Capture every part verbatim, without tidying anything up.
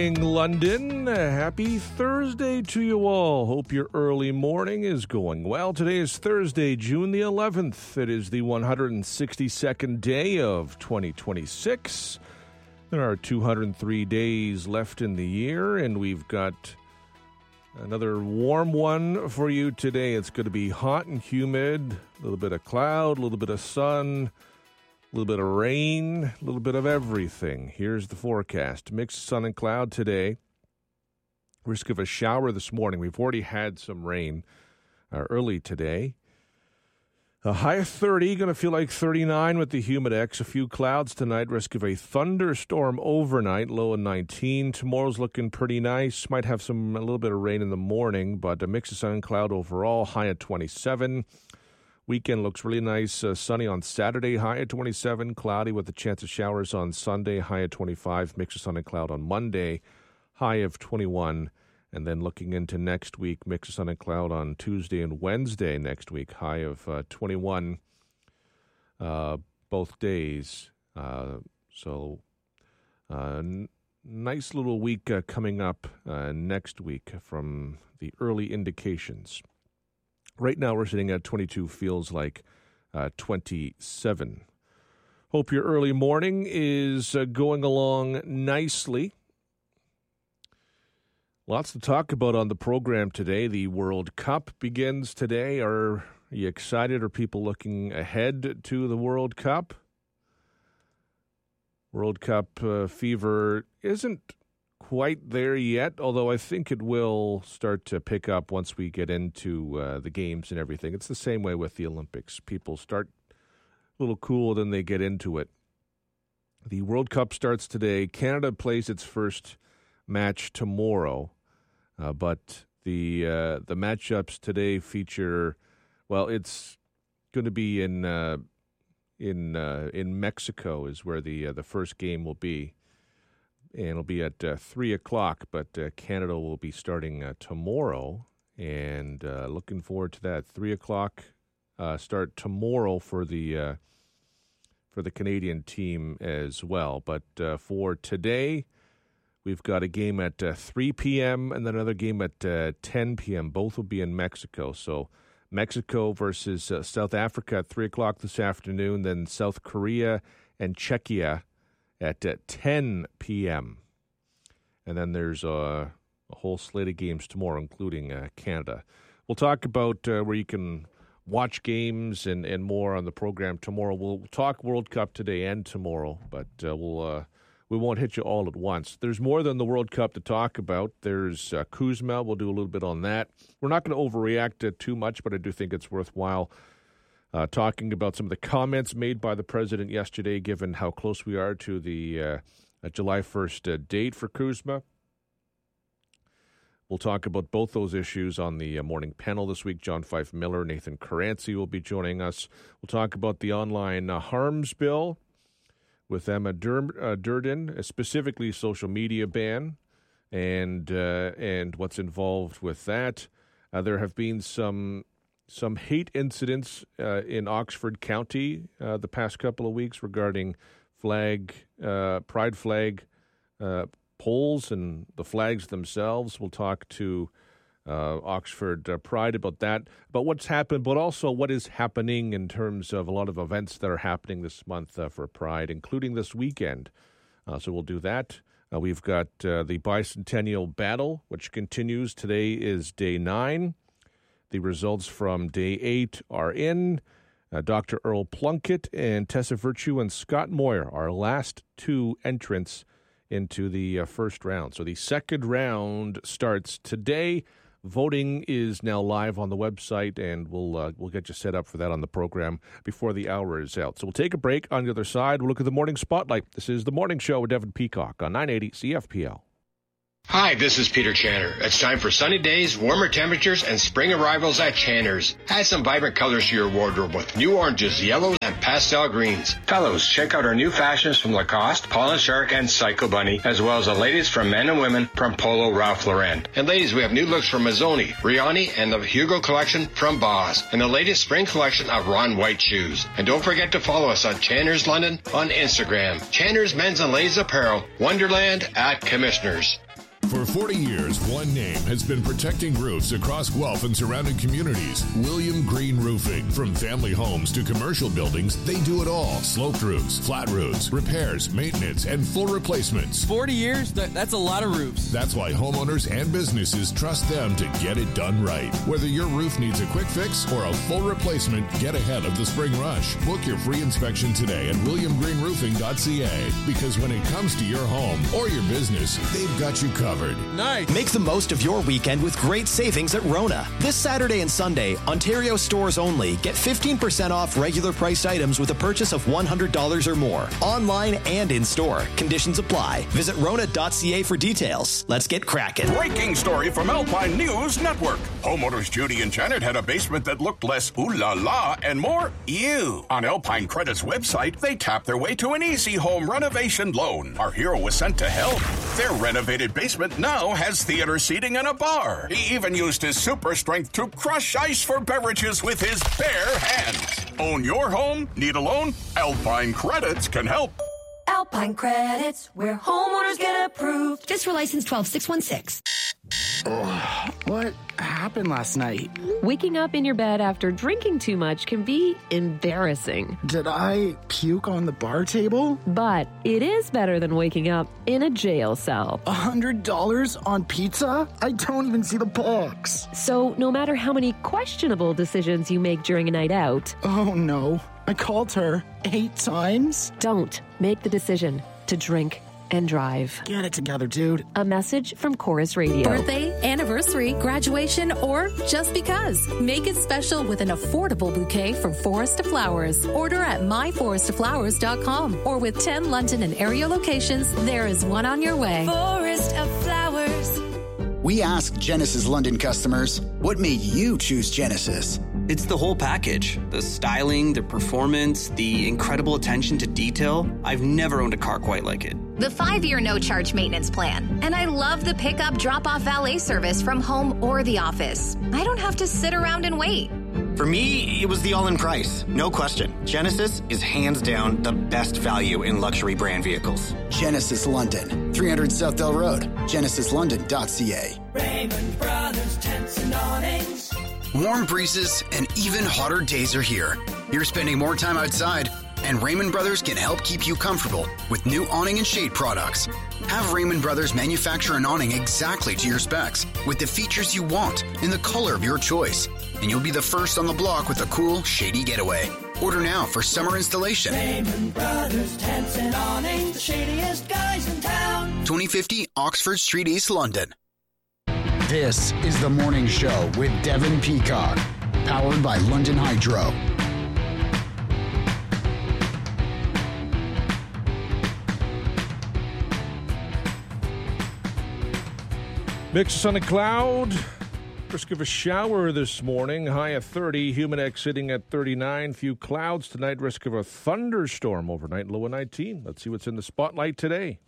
morning, London. Happy Thursday to you all. Hope your early morning is going well. Today is Thursday, June the eleventh. It is the one hundred sixty-second day of twenty twenty-six. There are two hundred three days left in the year, and we've got another warm one for you today. It's going to be hot and humid, a little bit of cloud, a little bit of sun, a little bit of rain, a little bit of everything. Here's the forecast. Mixed sun and cloud today. Risk of a shower this morning. We've already had some rain uh, early today. A high of thirty, going to feel like thirty-nine with the Humidex. A few clouds tonight. Risk of a thunderstorm overnight, low of nineteen. Tomorrow's looking pretty nice. Might have some a little bit of rain in the morning, but a mix of sun and cloud overall, high at twenty-seven. Weekend looks really nice. Uh, sunny on Saturday, high at twenty-seven. Cloudy with a chance of showers on Sunday, high at twenty-five. Mix of sun and cloud on Monday, high of twenty-one. And then looking into next week, mix of sun and cloud on Tuesday and Wednesday next week, high of uh, twenty-one uh, both days. Uh, so uh, n- nice little week uh, coming up uh, next week from the early indications. Right now we're sitting at twenty-two, feels like uh, twenty-seven. Hope your early morning is uh, going along nicely. Lots to talk about on the program today. The World Cup begins today. Are you excited? Are people looking ahead to the World Cup? World Cup uh, fever isn't quite there yet, although I think it will start to pick up once we get into uh, the games and everything. It's the same way with the Olympics. People start a little cool, then they get into it. The World Cup starts today. Canada plays its first match tomorrow, uh, but the uh, the matchups today feature, well, it's going to be in uh, in uh, in Mexico is where the uh, the first game will be. And it'll be at uh, three o'clock, but uh, Canada will be starting uh, tomorrow, and uh, looking forward to that. three o'clock uh, start tomorrow for the uh, for the Canadian team as well. But uh, for today, we've got a game at uh, three p.m. and then another game at uh, ten p.m. Both will be in Mexico. So Mexico versus uh, South Africa at three o'clock this afternoon, then South Korea and Czechia at uh, ten p.m. And then there's uh, a whole slate of games tomorrow, including uh, Canada. We'll talk about uh, where you can watch games and, and more on the program tomorrow. We'll talk World Cup today and tomorrow, but uh, we'll uh, we won't hit you all at once. There's more than the World Cup to talk about. There's uh, Kuzma. We'll do a little bit on that. We're not going to overreact uh, too much, but I do think it's worthwhile Uh, talking about some of the comments made by the president yesterday, given how close we are to the uh, uh, July first uh, date for Kuzma. We'll talk about both those issues on the uh, morning panel this week. John Fife Miller, Nathan Caranci will be joining us. We'll talk about the online uh, harms bill with Emma Dur- uh, Durden, uh, specifically social media ban, and uh, and what's involved with that. Uh, there have been some Some hate incidents uh, in Oxford County uh, the past couple of weeks regarding flag, uh, pride flag uh, poles and the flags themselves. We'll talk to uh, Oxford uh, Pride about that, about what's happened, but also what is happening in terms of a lot of events that are happening this month uh, for Pride, including this weekend. Uh, so we'll do that. Uh, we've got uh, the Bicentennial Battle, which continues. Today is day nine. The results from day eight are in. Uh, Doctor Earl Plunkett and Tessa Virtue and Scott Moyer, our last two entrants into the uh, first round. So the second round starts today. Voting is now live on the website, and we'll uh, we'll get you set up for that on the program before the hour is out. So we'll take a break. On the other side, we'll look at the Morning Spotlight. This is The Morning Show with Devin Peacock on nine eighty C F P L. Hi, this is Peter Channer. It's time for sunny days, warmer temperatures, and spring arrivals at Channer's. Add some vibrant colors to your wardrobe with new oranges, yellows, and pastel greens. Fellows, check out our new fashions from Lacoste, Paul and Shark, and Psycho Bunny, as well as the latest from men and women from Polo Ralph Lauren. And ladies, we have new looks from Mazzoni, Riani, and the Hugo collection from Boss, and the latest spring collection of Ron White shoes. And don't forget to follow us on Channer's London on Instagram. Channer's Men's and Ladies Apparel, Wonderland at Commissioners. For forty years, one name has been protecting roofs across Guelph and surrounding communities. William Green Roofing. From family homes to commercial buildings, they do it all. Sloped roofs, flat roofs, repairs, maintenance, and full replacements. forty years? That, that's a lot of roofs. That's why homeowners and businesses trust them to get it done right. Whether your roof needs a quick fix or a full replacement, get ahead of the spring rush. Book your free inspection today at william green roofing dot c a, because when it comes to your home or your business, they've got you covered. Nice. Make the most of your weekend with great savings at Rona. This Saturday and Sunday, Ontario stores only, get fifteen percent off regular priced items with a purchase of one hundred dollars or more. Online and in store. Conditions apply. Visit rona dot c a for details. Let's get cracking. Breaking story from Alpine News Network. Homeowners Judy and Janet had a basement that looked less ooh la la and more ew. On Alpine Credit's website, they tapped their way to an easy home renovation loan. Our hero was sent to help. Their renovated basement now has theater seating and a bar. He even used his super strength to crush ice for beverages with his bare hands. Own your home? Need a loan? Alpine Credits can help. Alpine Credits, where homeowners get approved. Fiscal license twelve six one six. Oh, what happened last night? Waking up in your bed after drinking too much can be embarrassing. Did I puke on the bar table? But it is better than waking up in a jail cell. A hundred dollars on pizza? I don't even see the box. So no matter how many questionable decisions you make during a night out... Oh no, I called her eight times? Don't make the decision to drink and drive. Get it together, dude. A message from Chorus Radio. Birthday, anniversary, graduation, or just because. Make it special with an affordable bouquet from Forest of Flowers. Order at my forest of flowers dot com or with ten London and area locations, there is one on your way. Forest of Flowers. We asked Genesis London customers, what made you choose Genesis? It's the whole package. The styling, the performance, the incredible attention to detail. I've never owned a car quite like it. The five-year no-charge maintenance plan. And I love the pickup drop-off valet service from home or the office. I don't have to sit around and wait. For me, it was the all-in price. No question. Genesis is hands down the best value in luxury brand vehicles. Genesis London, three hundred Southdale Road, genesis london dot c a. Raymond Brothers Tents and Awnings. Warm breezes and even hotter days are here. You're spending more time outside, and Raymond Brothers can help keep you comfortable with new awning and shade products. Have Raymond Brothers manufacture an awning exactly to your specs with the features you want in the color of your choice. And you'll be the first on the block with a cool, shady getaway. Order now for summer installation. Raymond Brothers Tents and Awnings, the shadiest guys in town. twenty fifty Oxford Street, East London. This is The Morning Show with Devin Peacock, powered by London Hydro. Mix of sun and cloud. Risk of a shower this morning. High at thirty. Humidex sitting at thirty-nine. Few clouds tonight. Risk of a thunderstorm overnight. Low at nineteen. Let's see what's in the spotlight today.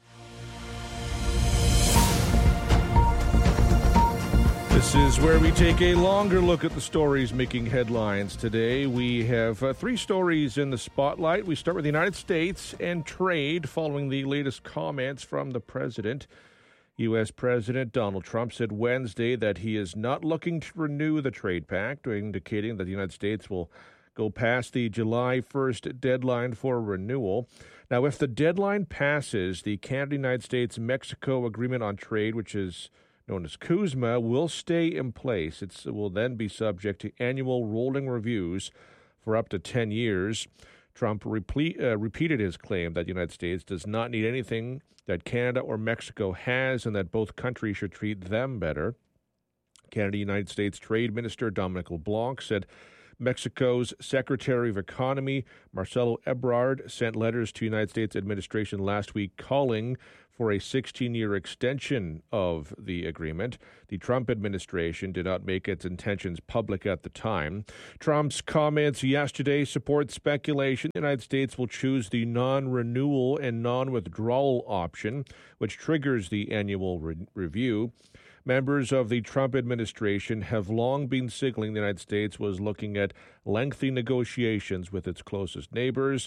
This is where we take a longer look at the stories making headlines today. We have uh, three stories in the spotlight. We start with the United States and trade following the latest comments from the president. U S. President Donald Trump said Wednesday that he is not looking to renew the trade pact, indicating that the United States will go past the July first deadline for renewal. Now, if the deadline passes, the Canada-United States-Mexico Agreement on Trade, which is known as CUSMA, will stay in place. It's, it will then be subject to annual rolling reviews for up to ten years. Trump repeat, uh, repeated his claim that the United States does not need anything that Canada or Mexico has and that both countries should treat them better. Canada-United States Trade Minister Dominic LeBlanc said Mexico's Secretary of Economy, Marcelo Ebrard, sent letters to United States administration last week calling for a sixteen-year extension of the agreement. The Trump administration did not make its intentions public at the time. Trump's comments yesterday support speculation the United States will choose the non-renewal and non-withdrawal option, which triggers the annual re- review. Members of the Trump administration have long been signaling the United States was looking at lengthy negotiations with its closest neighbors.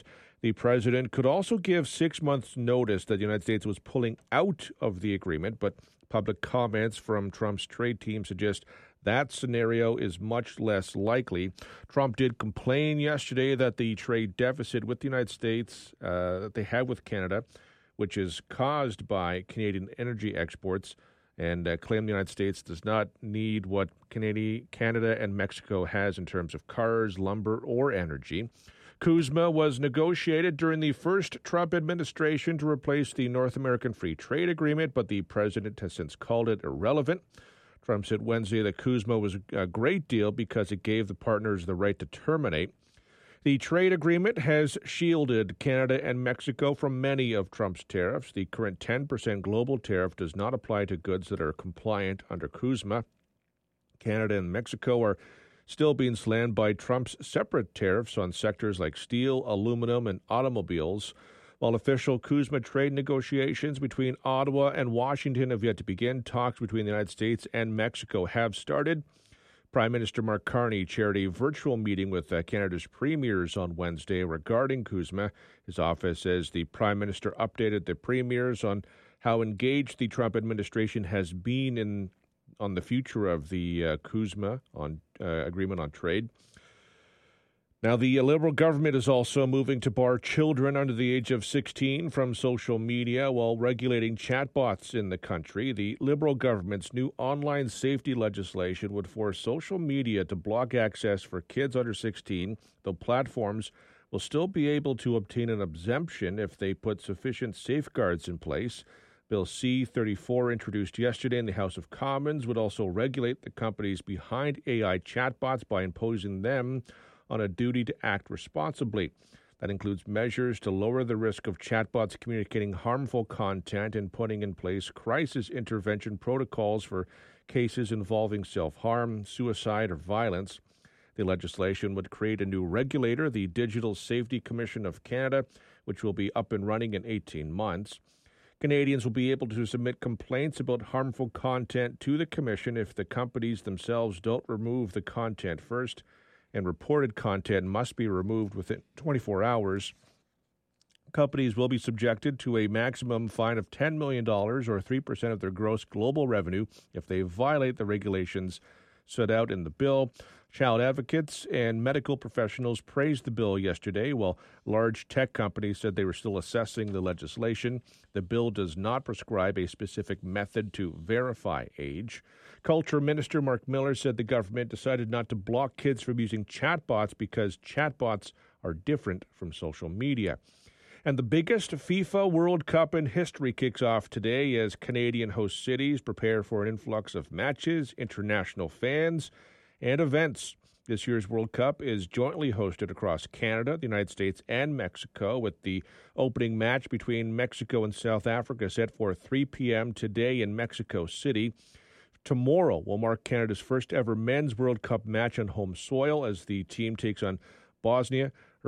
The president could also give six months' notice that the United States was pulling out of the agreement, but public comments from Trump's trade team suggest that scenario is much less likely. Trump did complain yesterday that the trade deficit with the United States uh, that they have with Canada, which is caused by Canadian energy exports, and uh, claimed the United States does not need what Canada, Canada and Mexico has in terms of cars, lumber, or energy. CUSMA was negotiated during the first Trump administration to replace the North American Free Trade Agreement, but the president has since called it irrelevant. Trump said Wednesday that CUSMA was a great deal because it gave the partners the right to terminate. The trade agreement has shielded Canada and Mexico from many of Trump's tariffs. The current ten percent global tariff does not apply to goods that are compliant under CUSMA. Canada and Mexico are still being slammed by Trump's separate tariffs on sectors like steel, aluminum, and automobiles. While official CUSMA trade negotiations between Ottawa and Washington have yet to begin, talks between the United States and Mexico have started. Prime Minister Mark Carney chaired a virtual meeting with uh, Canada's premiers on Wednesday regarding CUSMA. His office says the Prime Minister updated the premiers on how engaged the Trump administration has been in on the future of the uh, CUSMA on uh, agreement on trade. Now, the Liberal government is also moving to bar children under the age of sixteen from social media while regulating chatbots in the country. The Liberal government's new online safety legislation would force social media to block access for kids under sixteen, though platforms will still be able to obtain an exemption if they put sufficient safeguards in place. Bill C thirty-four, introduced yesterday in the House of Commons, would also regulate the companies behind A I chatbots by imposing them on a duty to act responsibly. That includes measures to lower the risk of chatbots communicating harmful content and putting in place crisis intervention protocols for cases involving self-harm, suicide, or violence. The legislation would create a new regulator, the Digital Safety Commission of Canada, which will be up and running in eighteen months. Canadians will be able to submit complaints about harmful content to the Commission if the companies themselves don't remove the content first, and reported content must be removed within twenty-four hours. Companies will be subjected to a maximum fine of ten million dollars or three percent of their gross global revenue if they violate the regulations set out in the bill. Child advocates and medical professionals praised the bill yesterday, while large tech companies said they were still assessing the legislation. The bill does not prescribe a specific method to verify age. Culture Minister Mark Miller said the government decided not to block kids from using chatbots because chatbots are different from social media. And the biggest FIFA World Cup in history kicks off today as Canadian host cities prepare for an influx of matches, international fans, and events. This year's World Cup is jointly hosted across Canada, the United States, and Mexico, with the opening match between Mexico and South Africa set for three p.m. today in Mexico City. Tomorrow will mark Canada's first ever men's World Cup match on home soil as the team takes on Bosnia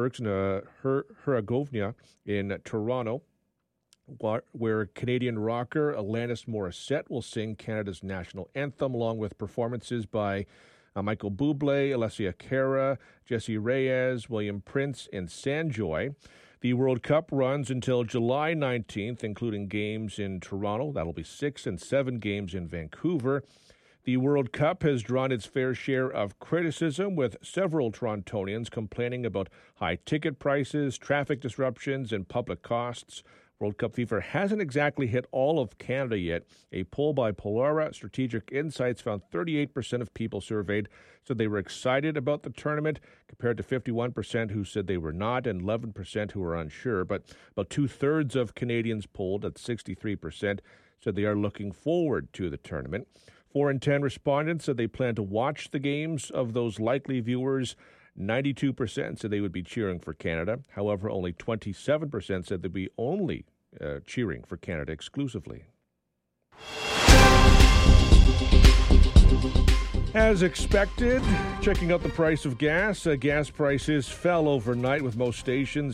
Herzegovina in Toronto, where Canadian rocker Alanis Morissette will sing Canada's national anthem, along with performances by uh, Michael Bublé, Alessia Cara, Jessie Reyez, William Prince, and Sanjoy. The World Cup runs until July nineteenth, including games in Toronto. That'll be six and seven games in Vancouver. The World Cup has drawn its fair share of criticism, with several Torontonians complaining about high ticket prices, traffic disruptions, and public costs. World Cup fever hasn't exactly hit all of Canada yet. A poll by Polara Strategic Insights found thirty-eight percent of people surveyed said they were excited about the tournament, compared to fifty-one percent who said they were not and eleven percent who were unsure. But about two-thirds of Canadians polled, at sixty-three percent, said they are looking forward to the tournament. Four in ten respondents said they plan to watch the games. Of those likely viewers, ninety-two percent said they would be cheering for Canada. However, only twenty-seven percent said they'd be only uh, cheering for Canada exclusively. As expected, checking out the price of gas, uh, gas prices fell overnight, with most stations